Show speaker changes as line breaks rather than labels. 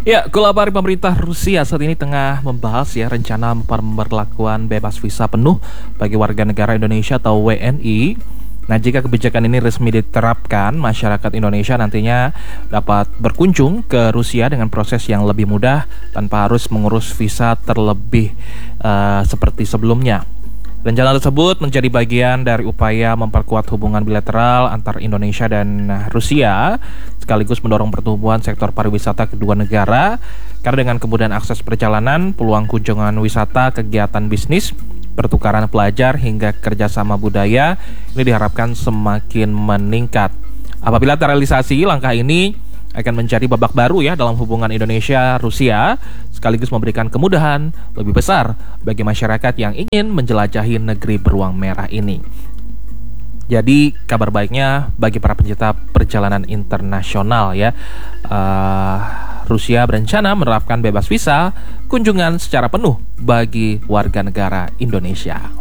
Ya, Kulabari pemerintah Rusia saat ini tengah membahas rencana pemberlakuan bebas visa penuh bagi warga negara Indonesia atau WNI. Nah, jika kebijakan ini resmi diterapkan, masyarakat Indonesia nantinya dapat berkunjung ke Rusia dengan proses yang lebih mudah tanpa harus mengurus visa terlebih seperti sebelumnya. Rencana tersebut menjadi bagian dari upaya memperkuat hubungan bilateral antar Indonesia dan Rusia, sekaligus mendorong pertumbuhan sektor pariwisata kedua negara, karena dengan kemudahan akses perjalanan, peluang kunjungan wisata, kegiatan bisnis, pertukaran pelajar, hingga kerjasama budaya, ini diharapkan semakin meningkat. Apabila terrealisasi, langkah ini akan menjadi babak baru dalam hubungan Indonesia-Rusia, sekaligus memberikan kemudahan lebih besar bagi masyarakat yang ingin menjelajahi negeri beruang merah ini. Jadi kabar baiknya bagi para pencinta perjalanan internasional Rusia berencana menerapkan bebas visa kunjungan secara penuh bagi warga negara Indonesia.